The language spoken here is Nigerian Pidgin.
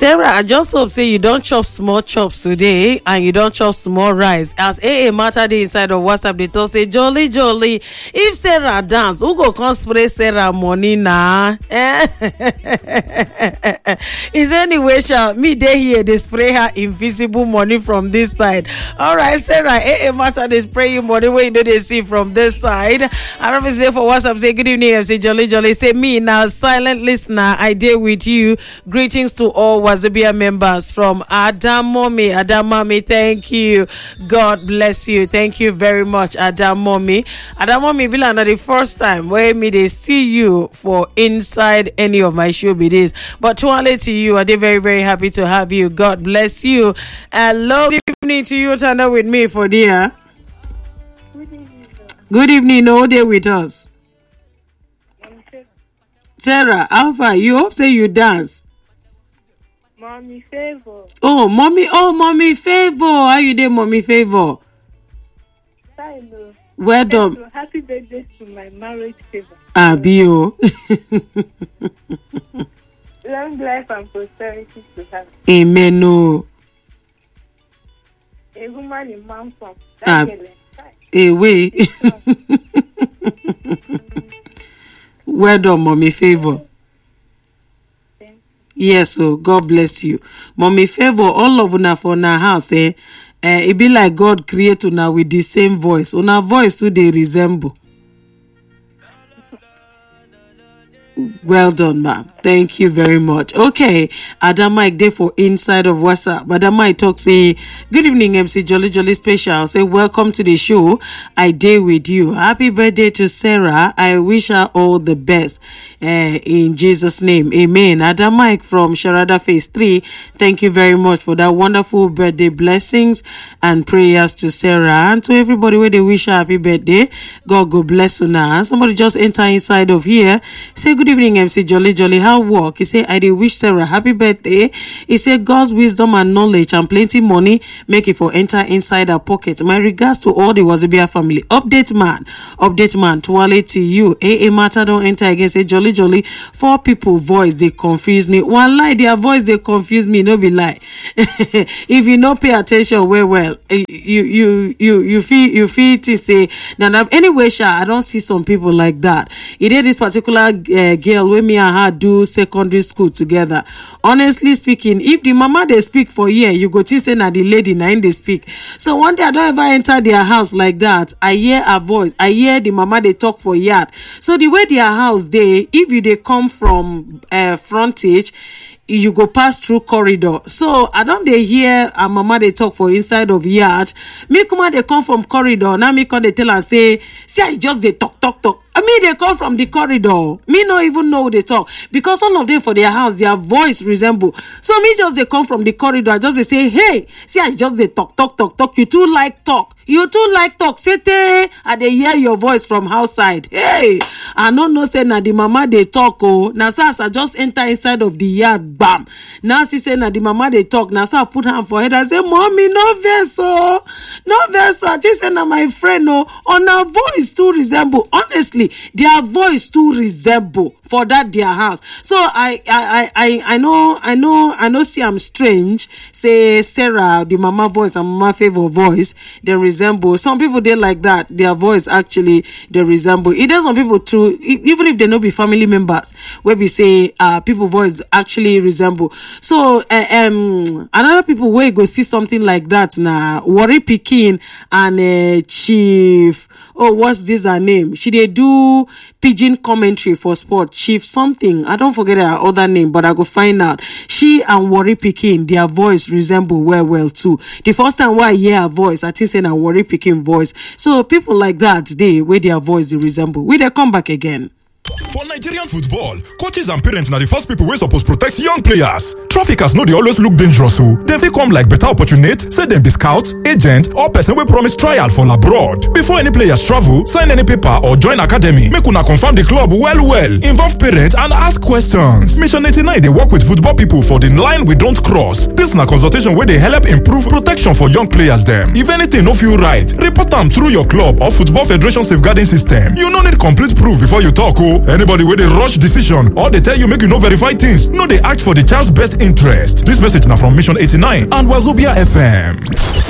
Sarah, I just hope say you don't chop small chops today and you don't chop small rice. As AA matter dey inside of WhatsApp, they talk say jolly. If Sarah dance, who go come spray Sarah money na? Is anyway, shall me dey here they spray her invisible money from this side. All right, Sarah, AA matter they spray you money where you know they see from this side. I don't say for WhatsApp say good evening. MC jolly. Say me now silent listener. I deal with you. Greetings to all Wazobia members from Adam Mommy, thank you. God bless you. Thank you very much, Adam Mommy. Be like the first time where me they see you for inside any of my show be this. But to you, I did very, very happy to have you. God bless you. Hello, good evening to you, Tanda with me for dear. Good evening, no day with us. Sarah, Alpha, you hope say you dance. Mommy Favor. Mommy Favor. How you doing, Mommy Favor? Hello. Well done. So happy birthday to my marriage Favor. Abio. Long life and prosperity to her. Amen. No. A woman in man from. Away. Well done, Mommy Favor. Yes, so God bless you. Mommy Favor, all of una for na house, it be like God create una with the same voice. Una voice too they resemble. Well done, ma'am. Thank you very much. Okay, Adam Mike there for inside of WhatsApp. Adam Mike talk say, good evening, MC Jolly Special. Say, welcome to the show. I day with you. Happy birthday to Sarah. I wish her all the best. In Jesus' name, amen. Adam Mike from Sharada Phase 3. Thank you very much for that wonderful birthday blessings and prayers to Sarah and to everybody where they wish her happy birthday. God go bless you now. Somebody just enter inside of here. Say, good evening, MC Jolly. How work? He say, I did wish Sarah happy birthday. He said, God's wisdom and knowledge and plenty money make it for enter inside our pocket. My regards to all the Wazobia family. Update man. Tuale to you. AA matter don't enter again. Say, jolly. 4 people voice they confuse me. One lie, their voice they confuse me. No be lie. If you don't pay attention well, you feel to say now. Anyway, I don't see some people like that. It is this particular girl when me and her do secondary school together. Honestly speaking, if the mama they speak for year, you go to say na the lady na they speak. So one day I don't ever enter their house like that. I hear her voice. I hear the mama they talk for yard. So the way their house if you they come from frontage, you go pass through corridor. So I don't they hear a mama they talk for inside of yard. Me come they come from corridor. Now me come they tell and say, see I just they talk. I mean, they come from the corridor. Me not even know they talk. Because all of them for their house, their voice resemble. So me just they come from the corridor. Just they say, hey, see, I just they talk. You too like talk. Sete, and they hear your voice from outside. Hey, I don't know say na the mama they talk. Oh, now so as I just enter inside of the yard, bam. Now she say na the mama they talk. Now so I put her for head. I say, mommy, no verso. I just say na my friend. Oh, on her voice too resemble. Honestly, their voice too resemble for that their house. So I know see I'm strange. Say Sarah, the mama voice and mama Favor voice, they resemble. Some people they like that. Their voice actually they resemble. It does some people too, even if they not be family members, where we say people voice actually resemble. So another people where go see something like that now. Worry Pikin and Chief. Oh, what's this her name? She they do pigeon commentary for sport. Chief something. I don't forget her other name, but I go find out. She and Worry Pikin, their voice resemble well too. The first time why I hear her voice, I think say na Worry Pikin voice. So people like that, they where their voice they resemble. We they come back again. For Nigerian football, coaches and parents are the first people wey suppose protect young players. Traffickers know they always look dangerous, so dem fit come like better opportunity, say dem be scout, agent, or person wey promise trial for abroad. Before any players travel, sign any paper or join academy, make una confirm the club well, involve parents and ask questions. Mission 89 they work with football people for the line we don't cross. This na consultation where they help improve protection for young players dem. If anything no feel right, report them through your club or football federation safeguarding system. You no need complete proof before you talk. o. Anybody wey dey rush decision or dey tell you make you no verify things no dey act for the child's best interest. Dis message na from Mission 89 and Wazobia FM.